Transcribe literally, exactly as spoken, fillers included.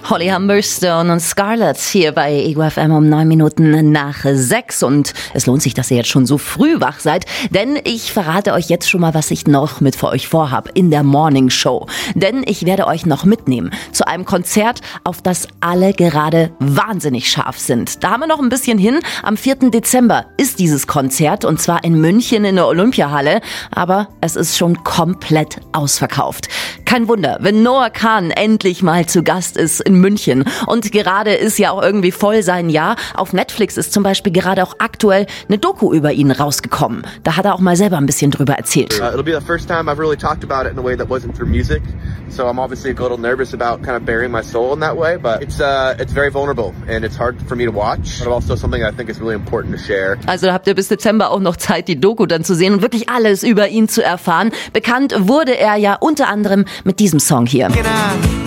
Holly Humberstone und Scarlett hier bei Ego F M um neun Minuten nach sechs. Und es lohnt sich, dass ihr jetzt schon so früh wach seid, denn ich verrate euch jetzt schon mal, was ich noch mit für euch vorhab in der Morning Show. Denn ich werde euch noch mitnehmen zu einem Konzert, auf das alle gerade wahnsinnig scharf sind. Da haben wir noch ein bisschen hin. Am vierten Dezember ist dieses Konzert und zwar in München in der Olympiahalle. Aber es ist schon komplett ausverkauft. Kein Wunder, wenn Noah Kahan endlich mal zu Gast ist in München. Und gerade ist ja auch irgendwie voll sein Jahr. Auf Netflix ist zum Beispiel gerade auch aktuell eine Doku über ihn rausgekommen. Da hat er auch mal selber ein bisschen drüber erzählt. Uh, it'll be the first time I've really talked about it in a way that wasn't through music. So I'm obviously a little nervous about kind of burying my soul in that way, but it's uh it's very vulnerable and it's hard for me to watch, but also something I think is really important to share. Also da habt ihr bis Dezember auch noch Zeit, die Doku dann zu sehen und wirklich alles über ihn zu erfahren. Bekannt wurde er ja unter anderem mit diesem Song hier.